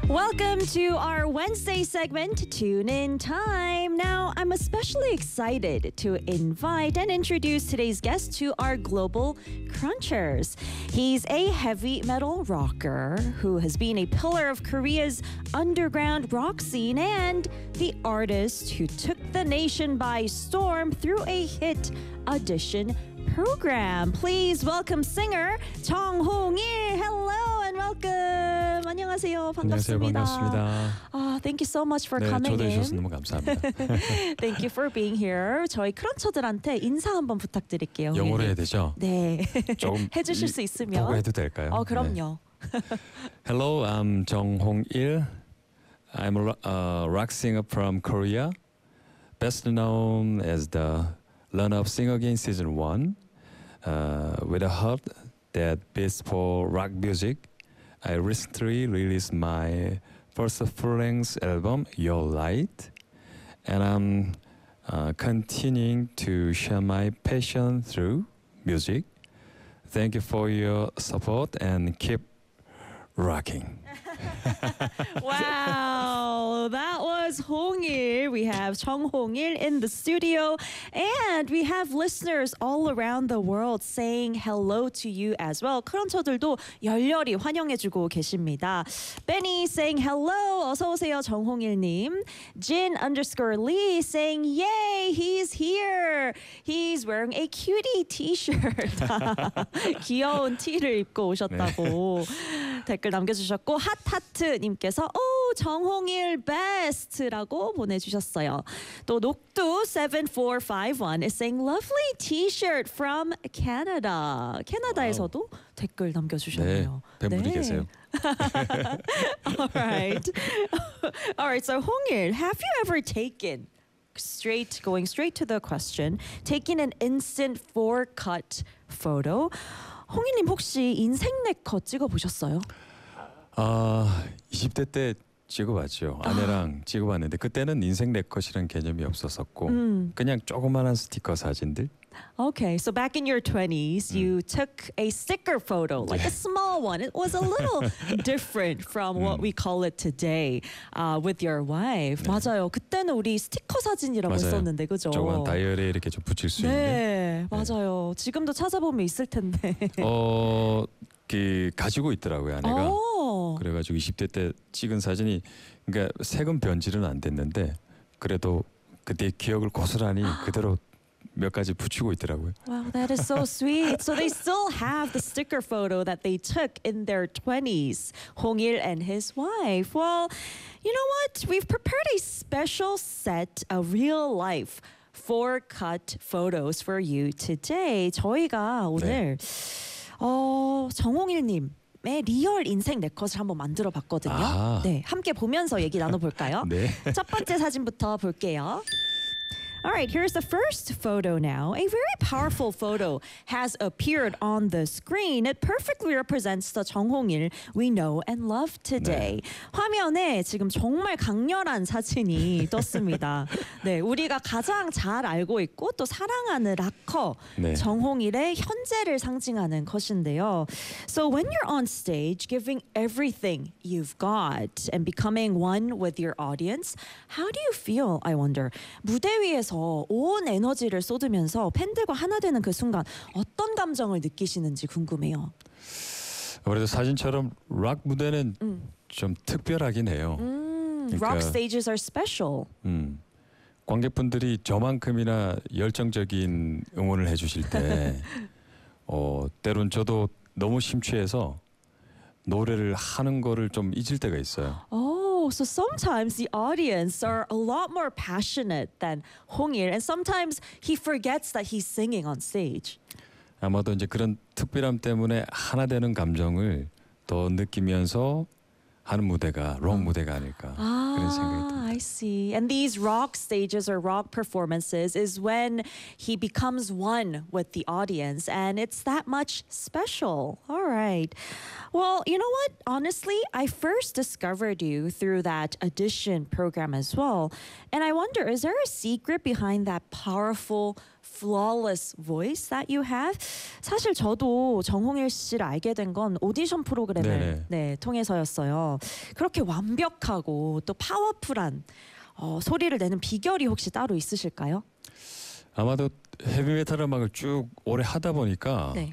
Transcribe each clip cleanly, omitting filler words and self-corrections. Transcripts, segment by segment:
Welcome to our Wednesday segment, Tune In Time. Now, I'm especially excited to invite and introduce today's guest to our global crunchers. He's a heavy metal rocker who has been a pillar of Korea's underground rock scene and the artist who took the nation by storm through a hit audition program. Please welcome singer Jung Hong-il. Hello and welcome. 안녕하세요. 안녕하세요. 반갑습니다. 반갑습니다. Thank you so much for 네, coming 초대해 in. 주셔서 너무 감사합니다. Thank you for being here. 저희 크런처들한테 인사 한번 부탁드릴게요. 영어로 해야 되죠? 네. 조금 해주실 수 있으면. 보고 해도 될까요? 그럼요. 네. Hello, I'm Jung Hong-il. I'm a rock singer from Korea, best known as the runner of Sing Again Season 1. With a heart that beats for rock music, I recently released my first full-length album, Your Light, and I'm continuing to share my passion through music. Thank you for your support and keep rocking. Wow, that was Hong-il. We have Jung Hong-il in the studio, and we have listeners all around the world saying hello to you as well. 크런처들도 열렬히 환영해주고 계십니다. Benny saying hello, 어서 오세요, 정홍일님. Jin_Lee saying yay, he's here. He's wearing a cutie t-shirt. 귀여운 티를 입고 오셨다고 댓글 남겨주셨고 핫하트님께서 정홍일 best라고 보내주셨어요. 또 녹두 7451 is saying lovely t-shirt from Canada. 캐나다에서도 댓글 남겨주셨네요. 네, 팬분이 계세요. All right. All right, so 홍일, have you ever taken going straight to the question, taking an instant four-cut photo? 홍일님 혹시 인생 네컷 찍어보셨어요? 20대 때 찍어봤죠. 아내랑 찍어봤는데 그때는 인생 네컷이라는 개념이 없었었고 그냥 조그마한 스티커 사진들. Okay, so back in your 20s, you took a sticker photo, like a small one. It was a little different from what we call it today with your wife. 맞아요. 그때는 우리 스티커 사진이라고 했었는데, 그죠? 조그만 다이어리에 이렇게 좀 붙일 수 있는. 네, 맞아요. 지금도 찾아보면 있을 텐데. 가지고 있더라고요, 아내가. 그래가지고 20대 때 찍은 사진이, 그러니까 색은 변질은 안 됐는데 그래도 그때 기억을 고스란히 그대로 몇 가지 붙이고 있더라고요. Wow, that is so sweet. So they still have the sticker photo that they took in their 20s, Hong-il and his wife. Well, you know what? We've prepared a special set of real life four-cut photos for you today. 저희가 오늘 정홍일님 의 리얼 인생 네컷을 한번 만들어 봤거든요. 네, 함께 보면서 얘기 나눠볼까요? 네. 첫 번째 사진부터 볼게요. All right, here's the first photo now. A very powerful photo has appeared on the screen. It perfectly represents the Jung Hong-il we know and love today. 화면에 지금 정말 강렬한 사진이 떴습니다. 네, 우리가 가장 잘 알고 있고 또 사랑하는 락커 Jung Hong-il의 현재를 상징하는 컷인데요. So when you're on stage giving everything you've got and becoming one with your audience, how do you feel, I wonder? 무대 위에서 온 에너지를 쏟으면서 팬들과 하나 되는 그 순간 어떤 감정을 느끼시는지 궁금해요. 아무래도 사진처럼 락 무대는 좀 특별하긴 해요. 그러니까, rock stages are special. 관객분들이 저만큼이나 열정적인 응원을 해주실 때 때론 저도 너무 심취해서 노래를 하는 거를 좀 잊을 때가 있어요. So sometimes the audience are a lot more passionate than Hong-il, and sometimes he forgets that he's singing on stage. 아마도 이제 그런 특별함 때문에 하나 되는 감정을 더 느끼면서 하는 무대가 록 무대가 아닐까 그런 생각이 듭니다. I see. And these rock stages or rock performances is when he becomes one with the audience, and it's that much special. All right. Well, you know what? Honestly, I first discovered you through that audition program as well. And I wonder, is there a secret behind that powerful flawless voice that you have. 사실 저도 정홍일 씨를 알게 된 건 오디션 프로그램을 통해서였어요. 그렇게 완벽하고 또 파워풀한 소리를 내는 비결이 혹시 따로 있으실까요? 아마도 헤비메탈 음악을 쭉 오래 하다 보니까 네.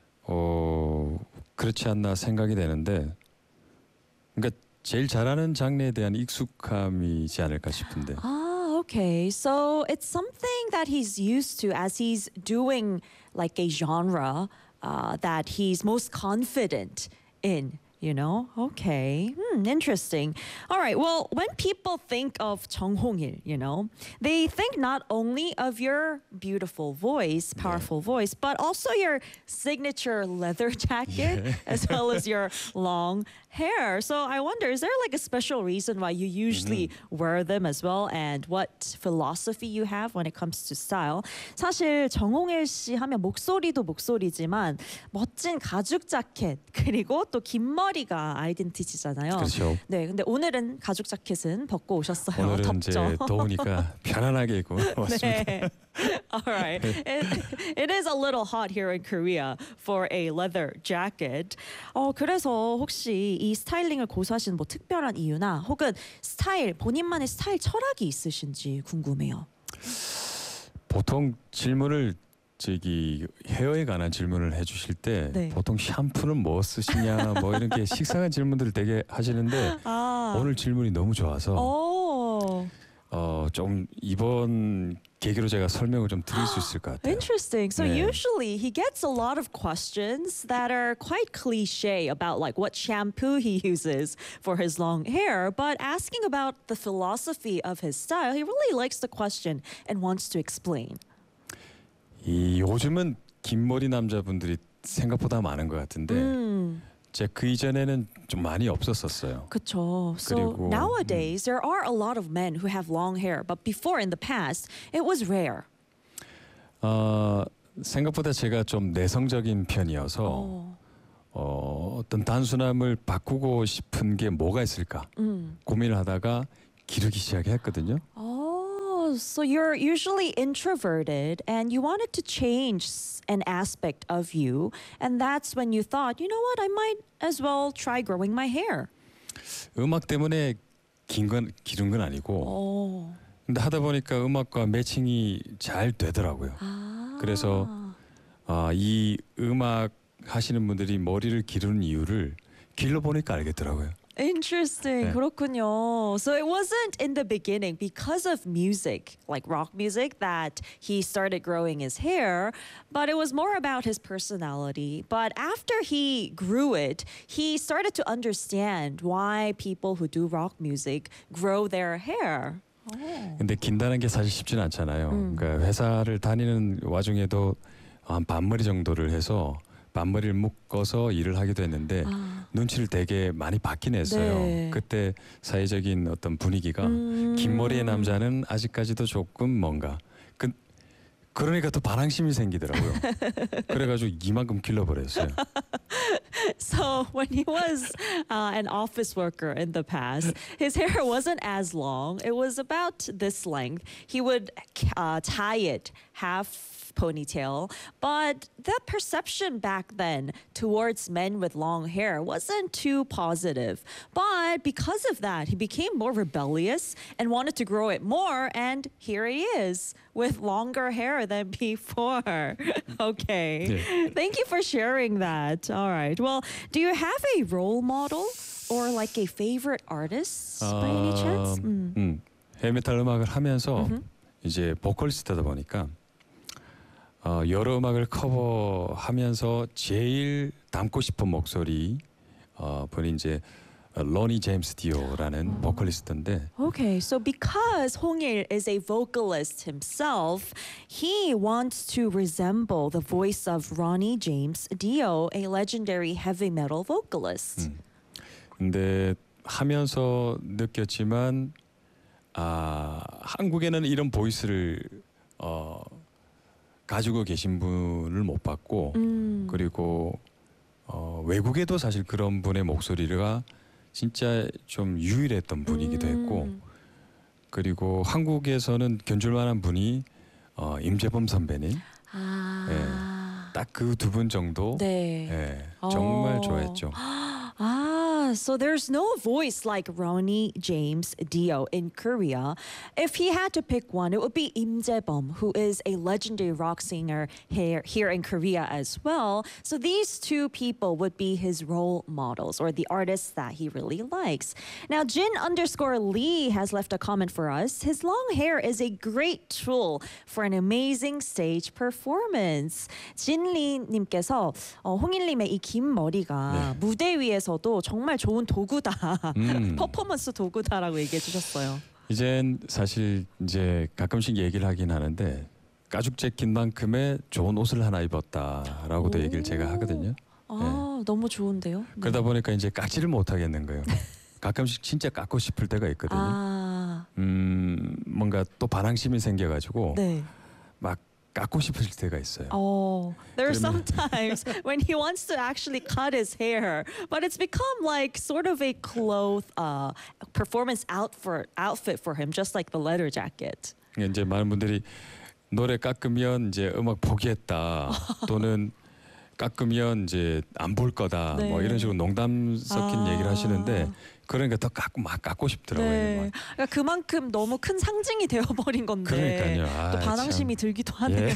그렇지 않나 생각이 되는데, 그러니까 제일 잘하는 장르에 대한 익숙함이지 않을까 싶은데. Okay. So it's something that he's used to as he's doing like a genre that he's most confident in. You know? Okay. Interesting. All right. Well, when people think of Jung Hong-il, you know, they think not only of your beautiful voice, powerful voice, but also your signature leather jacket as well as your long hair. So I wonder, is there like a special reason why you usually wear them as well, and what philosophy you have when it comes to style? 사실 정홍일 씨 하면 목소리도 목소리지만 멋진 가죽 자켓 그리고 또 긴 머리가 아이덴티티잖아요. 그렇죠. 네, 근데 오늘은 가죽 자켓은 벗고 오셨어요. 오늘은 덥죠? 이제 더우니까 편안하게 입고 왔습니다. 네. All right. It is a little hot here in Korea for a leather jacket. 그래서 혹시 이 스타일링을 고수하신 뭐 특별한 이유나 혹은 스타일, 본인만의 스타일 철학이 있으신지 궁금해요. 보통 질문을 헤어에 관한 질문을 해주실 때 네. 보통 샴푸는 뭐 쓰시냐 뭐 이런 게 식상한 질문들을 되게 하시는데 오늘 질문이 너무 좋아서 좀 이번 계기로 제가 설명을 좀 드릴 수 있을 것 같아요. Interesting. So 네. usually he gets a lot of questions that are quite cliche about like what shampoo he uses for his long hair, but asking about the philosophy of his style, he really likes the question and wants to explain. 요즘은 긴 머리 남자분들이 생각보다 많은 것 같은데 제가 그 이전에는 좀 많이 없었었어요. 그렇죠. So 그리고, nowadays there are a lot of men who have long hair, but before in the past it was rare. 생각보다 제가 좀 내성적인 편이어서 어떤 단순함을 바꾸고 싶은 게 뭐가 있을까 고민을 하다가 기르기 시작했거든요. So you're usually introverted and you wanted to change an aspect of you, and that's when you thought, you know what, I might as well try growing my hair. 음악 때문에 기른 건 아니고 근데 하다 보니까 음악과 매칭이 잘 되더라고요. 그래서 이 음악 하시는 분들이 머리를 기르는 이유를 길러보니까 알겠더라고요. Interesting. 네. 그렇군요. So it wasn't in the beginning because of music, like rock music, that he started growing his hair, but it was more about his personality. But after he grew it, he started to understand why people who do rock music grow their hair. 근데 긴다는 게 사실 쉽지는 않잖아요. 그러니까 회사를 다니는 와중에도 한 반머리 정도를 해서 반머리를 묶어서 일을 하기도 했는데 눈치를 되게 많이 받긴 했어요. 네. 그때 사회적인 어떤 분위기가 긴 머리의 남자는 아직까지도 조금 뭔가 그러니까 또 반항심이 생기더라고요. 그래가지고 이만큼 길러버렸어요. So when he was an office worker in the past, his hair wasn't as long. It was about this length. He would tie it half ponytail, but the perception back then towards men with long hair wasn't too positive. But because of that, he became more rebellious and wanted to grow it more, and here he is with longer hair than before. Okay. Yeah. Thank you for sharing that. All right. Well, do you have a role model or like a favorite artist by any chance? 헤비메탈 음악을 하면서 이제 보컬리스트다 보니까 여러 음악을 커버하면서 제일 담고 싶은 목소리 분이 이제 로니 제임스 디오라는 보컬리스트인데. Okay, so because Hong-il is a vocalist himself, he wants to resemble the voice of Ronnie James Dio, a legendary heavy metal vocalist. 근데 하면서 느꼈지만 한국에는 이런 보이스를 가지고 계신 분을 못 봤고 그리고 외국에도 사실 그런 분의 목소리가 진짜 좀 유일했던 분이기도 했고 그리고 한국에서는 견줄만한 분이 임재범 선배님. 아. 딱 그 두 분 정도. 네. 예, 정말 어. 좋아했죠. So there's no voice like Ronnie James Dio in Korea. If he had to pick one, it would be Im Jae-bum, who is a legendary rock singer here in Korea as well. So these two people would be his role models or the artists that he really likes. Now, Jin_Lee has left a comment for us. His long hair is a great tool for an amazing stage performance. 진리님께서 홍일님의 이 긴 머리가 무대 위에서도 정말 좋은 도구다. 퍼포먼스 도구다라고 얘기해 주셨어요. 이젠 사실 이제 가끔씩 얘기를 하긴 하는데 가죽 재킷만큼의 좋은 옷을 하나 입었다라고도 얘기를 제가 하거든요. 너무 좋은데요. 네. 그러다 보니까 이제 깎지를 못하겠는 거예요. 가끔씩 진짜 깎고 싶을 때가 있거든요. 뭔가 또 반항심이 생겨가지고 네. 막 깎고 싶을 때가 있어요. There are some times when he wants to actually cut his hair, but it's become like sort of a cloth performance outfit for him, just like the leather jacket. 이제 많은 분들이 노래 깎으면 이제 음악 포기했다 또는 깎으면 이제 안 볼 거다 뭐 이런 식으로 농담 섞인 얘기를 하시는데 그러니까 더 막 깎고 싶더라고요. 네. 그러니까 그만큼 너무 큰 상징이 되어버린 건데 그러니까요. 또 반항심이 들기도 하네요.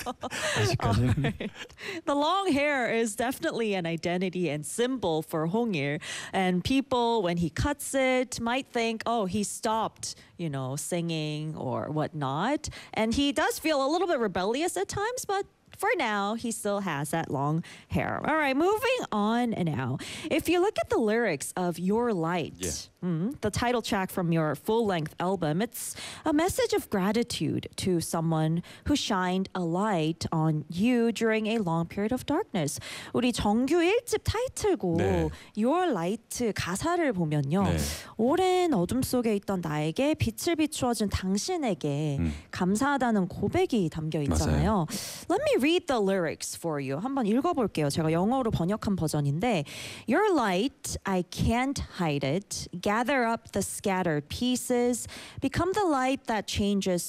아직까지는. The long hair is definitely an identity and symbol for Hongil, and people when he cuts it might think, oh, he stopped, singing or whatnot, and he does feel a little bit rebellious at times, but for now, he still has that long hair. All right, moving on now. If you look at the lyrics of Your Light, the title track from your full-length album, it's a message of gratitude to someone who shined a light on you during a long period of darkness. 우리 정규 1집 타이틀곡 네. Your Light 가사를 보면요. 네. 오랜 어둠 속에 있던 나에게 빛을 비추어준 당신에게 감사하다는 고백이 담겨 있잖아요. Let me read the lyrics for you. 한번 읽어볼게요. 제가 영어로 번역한 버전인데 Your light, I can't hide it. Gather up the scattered pieces. Become the light that changes